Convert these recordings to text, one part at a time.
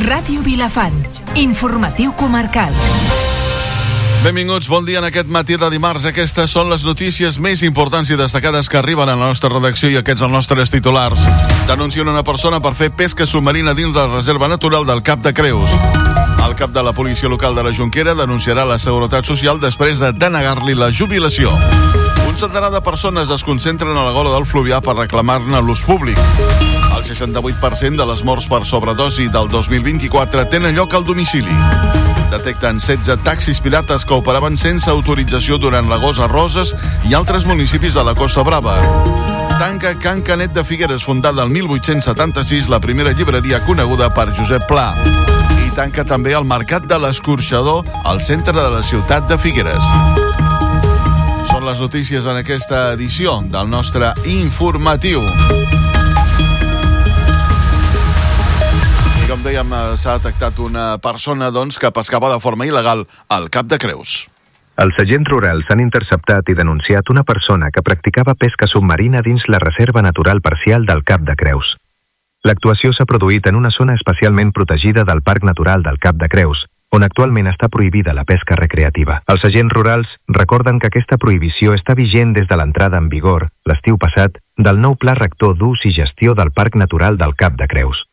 Ràdio Vilafant, informatiu comarcal. Benvinguts, bon dia en aquest matí de dimarts. Aquestes són les notícies més importants i destacades que arriben a la nostra redacció i aquests els nostres titulars. Denuncien una persona per fer pesca submarina dins de la reserva natural del Cap de Creus. El cap de la policia local de la Jonquera denunciarà la Seguretat Social després de denegar-li la jubilació. Un centenar de persones es concentren a la gola del Fluvià per reclamar-ne l'ús públic. El 68% de les morts per sobredosi del 2024 tenen lloc al domicili. Detecten 16 taxis pirates que operaven sense autorització durant l'agost a Roses i altres municipis de la Costa Brava. Tanca Can Canet de Figueres, fundada el 1876, la primera llibreria coneguda per Josep Pla. I tanca també el Mercat de l'Escorxador al centre de la ciutat de Figueres. Són les notícies en aquesta edició del nostre informatiu. Com dèiem, s'ha detectat una persona que pescava de forma il·legal al Cap de Creus. Els agents rurals han interceptat i denunciat una persona que practicava pesca submarina dins la Reserva Natural Parcial del Cap de Creus. L'actuació s'ha produït en una zona especialment protegida del Parc Natural del Cap de Creus, on actualment està prohibida la pesca recreativa. Els agents rurals recorden que aquesta prohibició està vigent des de l'entrada en vigor, l'estiu passat, del nou Pla Rector d'Ús i Gestió del Parc Natural del Cap de Creus.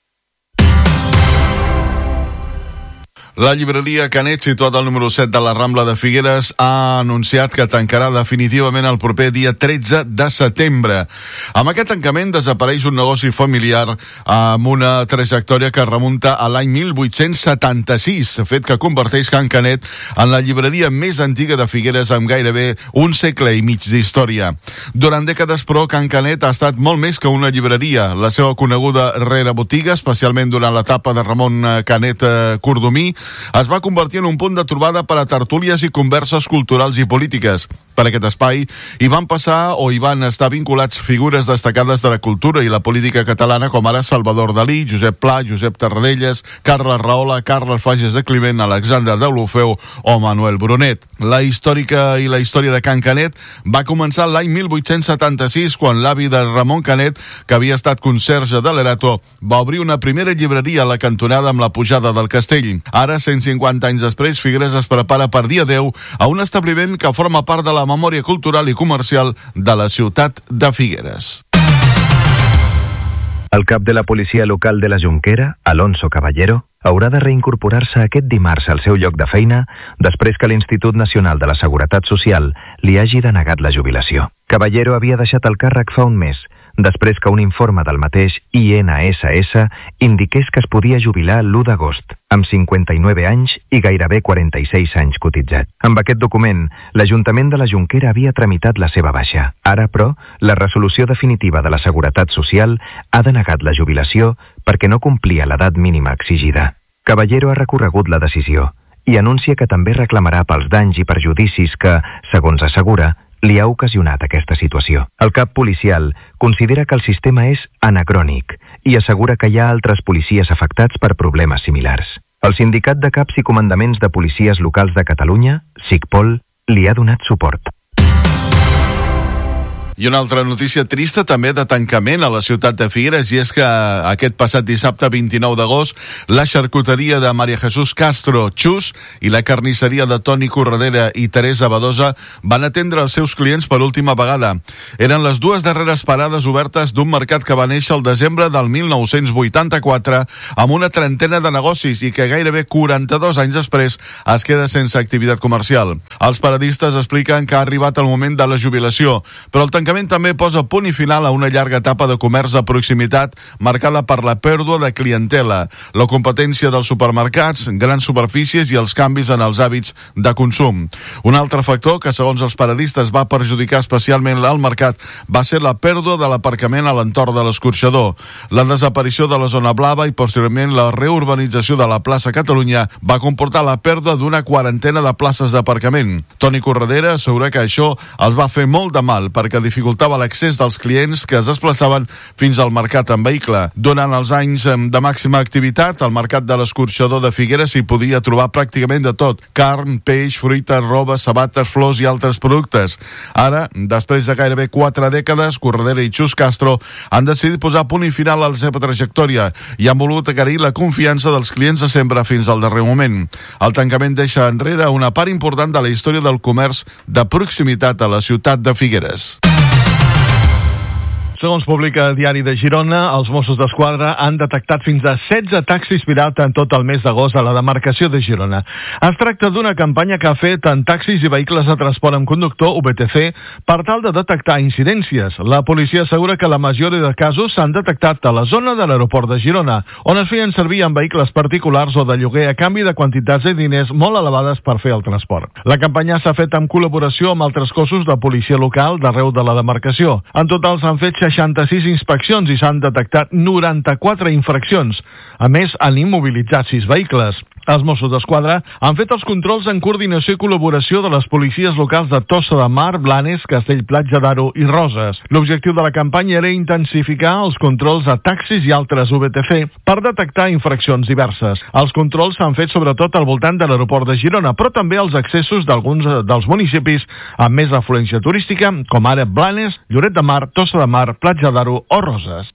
La llibreria Canet, situada al número 7 de la Rambla de Figueres, ha anunciat que tancarà definitivament el proper dia 13 de setembre. Amb aquest tancament desapareix un negoci familiar amb una trajectòria que remunta a l'any 1876, fet que converteix Can Canet en la llibreria més antiga de Figueres amb gairebé un segle i mig d'història. Durant dècades, però, Can Canet ha estat molt més que una llibreria. La seva coneguda rerebotiga, especialment durant l'etapa de Ramon Canet Cordomí, es va convertir en un punt de trobada per a tertúlies i converses culturals i polítiques. Per aquest espai hi van passar o hi van estar vinculats figures destacades de la cultura i la política catalana, com ara Salvador Dalí, Josep Pla, Josep Tarradellas, Carles Rahola, Carles Fages de Climent, Alexander Deulofeu o Manuel Brunet. La història de Can Canet va començar l'any 1876, quan l'avi de Ramon Canet, que havia estat conserge de l'Erato, va obrir una primera llibreria a la cantonada amb la pujada del castell. Ara, 150 anys després, Figueres es prepara per dia 10 a un establiment que forma part de la memòria cultural i comercial de la ciutat de Figueres. El cap de la policia local de la Jonquera, Alonso Caballero, haurà de reincorporar-se aquest dimarts al seu lloc de feina després que l'Institut Nacional de la Seguretat Social li hagi denegat la jubilació. Caballero havia deixat el càrrec fa un mes, després que un informe del mateix INSS indiqués que es podia jubilar l'1 d'agost, amb 59 anys i gairebé 46 anys cotitzat. Amb aquest document, l'Ajuntament de la Jonquera havia tramitat la seva baixa. Ara, però, la resolució definitiva de la Seguretat Social ha denegat la jubilació perquè no complia l'edat mínima exigida. Caballero ha recorregut la decisió i anuncia que també reclamarà pels danys i perjudicis que, segons assegura, li ha ocasionat aquesta situació. El cap policial considera que el sistema és anacrònic i assegura que hi ha altres policies afectats per problemes similars. El Sindicat de Caps i Comandaments de Policies Locals de Catalunya, SICPOL, li ha donat suport. I una altra notícia trista també de tancament a la ciutat de Figueres, i és que aquest passat dissabte 29 d'agost la xarcuteria de Maria Jesús Castro Xus i la carnisseria de Toni Corredera i Teresa Badosa van atendre els seus clients per última vegada. Eren les dues darreres parades obertes d'un mercat que va néixer el desembre del 1984 amb una trentena de negocis i que gairebé 42 anys després es queda sense activitat comercial. Els paradistes expliquen que ha arribat el moment de la jubilació, però el tancament també posa punt i final a una llarga etapa de comerç de proximitat marcada per la pèrdua de clientela, la competència dels supermercats, grans superfícies i els canvis en els hàbits de consum. Un altre factor que, segons els paradistes, va perjudicar especialment al mercat va ser la pèrdua de l'aparcament a l'entorn de l'Escorxador. La desaparició de la zona blava i posteriorment la reurbanització de la plaça Catalunya va comportar la pèrdua d'una quarantena de places d'aparcament. Toni Corredera assegura que això els va fer molt de mal perquè dificultava l'accés dels clients que es desplaçaven fins al mercat en vehicle. Durant els anys de màxima activitat, al mercat de l'escorxador de Figueres s'hi podia trobar pràcticament de tot: carn, peix, fruita, roba, sabates, flors i altres productes. Ara, després de gairebé 4 dècades, Corredera i Xus Castro han decidit posar punt i final a la seva trajectòria i han volgut agrair la confiança dels clients de sempre fins al darrer moment. El tancament deixa enrere una part important de la història del comerç de proximitat a la ciutat de Figueres. Segons publica el Diari de Girona, els Mossos d'Esquadra han detectat fins a 16 taxis pirata en tot el mes d'agost a la demarcació de Girona. Es tracta d'una campanya que ha fet en taxis i vehicles de transport amb conductor, VTC, per tal de detectar incidències. La policia assegura que la majoria de casos s'han detectat a la zona de l'aeroport de Girona, on es feien servir en vehicles particulars o de lloguer a canvi de quantitats de diners molt elevades per fer el transport. La campanya s'ha fet en col·laboració amb altres cossos de policia local d'arreu de la demarcació. En total s'han fet 66 inspeccions i s'han detectat 94 infraccions. A més, han immobilitzat 6 vehicles. Els Mossos d'Esquadra han fet els controls en coordinació i col·laboració de les policies locals de Tossa de Mar, Blanes, Castell-Platja d'Aro i Roses. L'objectiu de la campanya era intensificar els controls a taxis i altres VTC per detectar infraccions diverses. Els controls s'han fet sobretot al voltant de l'aeroport de Girona, però també als accessos d'alguns dels municipis amb més afluència turística, com ara Blanes, Lloret de Mar, Tossa de Mar, Platja d'Aro o Roses.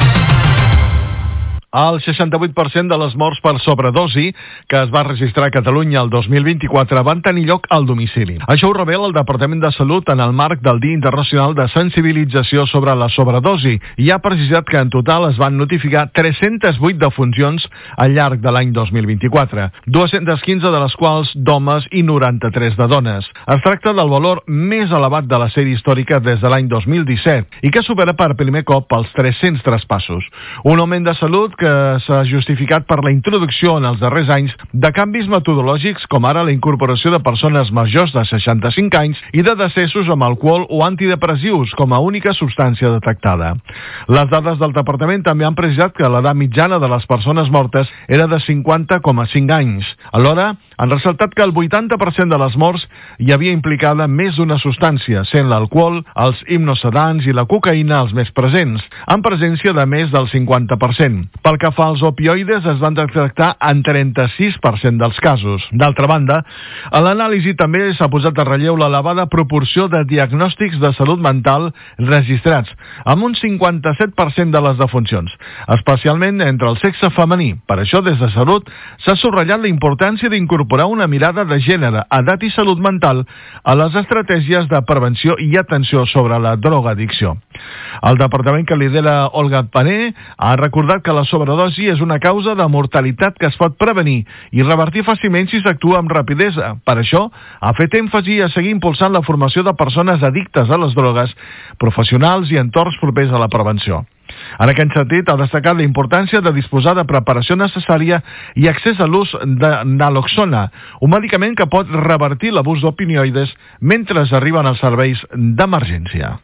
El 68% de les morts per sobredosi que es va registrar a Catalunya el 2024 van tenir lloc al domicili. Això ho revela el Departament de Salut en el marc del Dia Internacional de Sensibilització sobre la Sobredosi i ha precisat que en total es van notificar 308 defuncions al llarg de l'any 2024, 215 de les quals d'homes i 93 de dones. Es tracta del valor més elevat de la sèrie històrica des de l'any 2017 i que supera per primer cop els 300 traspassos. Un augment de salut que s'ha justificat per la introducció en els darrers anys de canvis metodològics com ara la incorporació de persones majors de 65 anys i de decessos amb alcohol o antidepressius com a única substància detectada. Les dades del departament també han precisat que l'edat mitjana de les persones mortes era de 50,5 anys. Alhora, han ressaltat que el 80% de les morts hi havia implicada més d'una substància, sent l'alcohol, els hipnosedants i la cocaïna els més presents, amb presència de més del 50%. Pel que fa als opioides, es van detectar en 36% dels casos. D'altra banda, a l'anàlisi també s'ha posat a relleu l'elevada proporció de diagnòstics de salut mental registrats, amb un 57% de les defuncions, especialment entre el sexe femení. Per això, des de Salut, s'ha subratllat la importància d'incorporar una mirada de gènere, edat i salut mental a les estratègies de prevenció i atenció sobre la drogadicció. El departament que lidera Olga Pané ha recordat que la sobredosi és una causa de mortalitat que es pot prevenir i revertir fàcilment si s'actua amb rapidesa. Per això, ha fet èmfasi a seguir impulsant la formació de persones addictes a les drogues, professionals i entorns propers a la prevenció. En aquest sentit, ha destacat la importància de disposar de preparació necessària i accés a l'ús de naloxona, un medicament que pot revertir l'abús d'opioides mentre arriben als serveis d'emergència.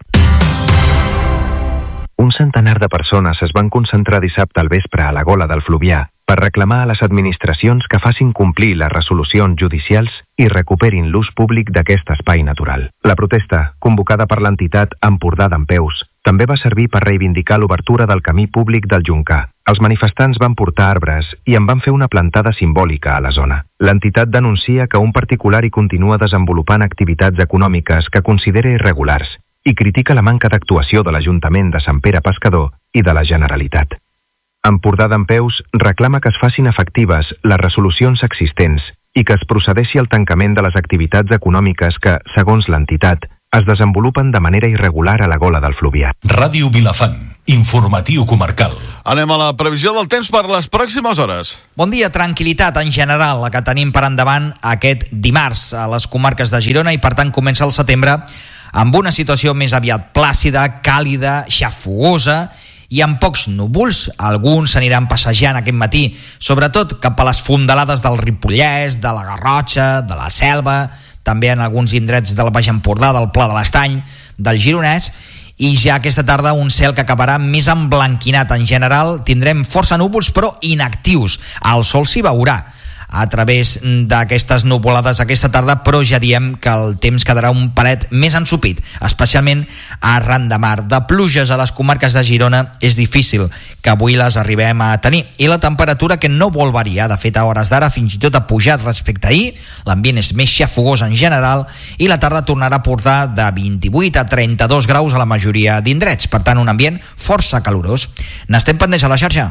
Un centenar de persones es van concentrar dissabte al vespre a la Gola del Fluvià per reclamar a les administracions que facin complir les resolucions judicials i recuperin l'ús públic d'aquest espai natural. La protesta, convocada per l'entitat Empordà Dempeus, també va servir per reivindicar l'obertura del camí públic del Joncar. Els manifestants van portar arbres i en van fer una plantada simbòlica a la zona. L'entitat denuncia que un particular hi continua desenvolupant activitats econòmiques que considera irregulars i critica la manca d'actuació de l'Ajuntament de Sant Pere Pescador i de la Generalitat. Empordà Dempeus reclama que es facin efectives les resolucions existents i que es procedeixi al tancament de les activitats econòmiques que, segons l'entitat, es desenvolupen de manera irregular a la Gola del Fluvià. Ràdio Vilafant, informatiu comarcal. Anem a la previsió del temps per les pròximes hores. Bon dia, tranquil·litat en general, la que tenim per endavant aquest dimarts a les comarques de Girona i per tant comença el setembre amb una situació més aviat plàcida, càlida, xafogosa i amb pocs núvols. Alguns s'aniran passejant aquest matí, sobretot cap a les fondalades del Ripollès, de la Garrotxa, de la Selva, també en alguns indrets del Baix Empordà, del Pla de l'Estany, del Gironès, i ja aquesta tarda un cel que acabarà més emblanquinat. En general tindrem força núvols però inactius, el sol s'hi veurà. a través d'aquestes nuvolades aquesta tarda, però ja diem que el temps quedarà un palet més ensopit, especialment arran de mar. De pluges a les comarques de Girona és difícil que avui les arribem a tenir, i la temperatura, que no vol variar, de fet a hores d'ara fins i tot ha pujat respecte a ahir, l'ambient és més xafogós en general, i la tarda tornarà a portar de 28 a 32 graus a la majoria d'indrets, per tant un ambient força calorós. N'estem pendents a la xarxa.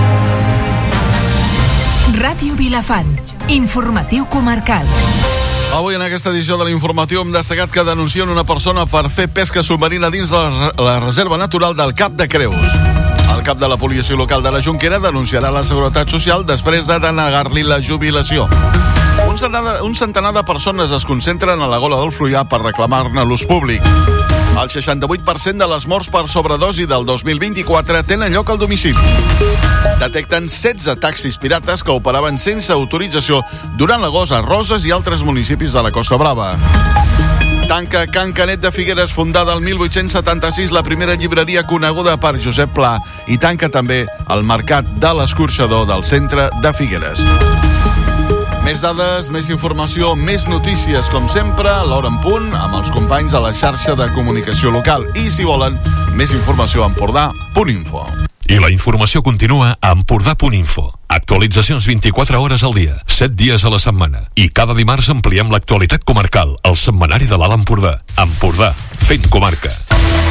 Ràdio Vilafant, informatiu comarcal. Avui en aquesta edició de l'informatiu hem destacat que denuncien una persona per fer pesca submarina dins la reserva natural del Cap de Creus. El cap de la policia local de la Jonquera denunciarà la Seguretat Social després de denegar-li la jubilació. Un centenar de persones es concentren a la Gola del Fluià per reclamar-ne l'ús públic. El 68% de les morts per sobredosi del 2024 tenen lloc al domicili. Detecten 16 taxis pirates que operaven sense autorització durant l'agost a Roses i altres municipis de la Costa Brava. Tanca Can Canet de Figueres, fundada el 1876, la primera llibreria coneguda per Josep Pla, i tanca també el Mercat de l'Escorxador del centre de Figueres. Més dades, més informació, més notícies, com sempre, a l'hora en punt, amb els companys a la xarxa de comunicació local. I, si volen, més informació a Empordà.info. I la informació continua a Empordà.info. Actualitzacions 24 hores al dia, 7 dies a la setmana. I cada dimarts ampliem l'actualitat comarcal, al setmanari de l'Alt Empordà. Empordà, fent comarca.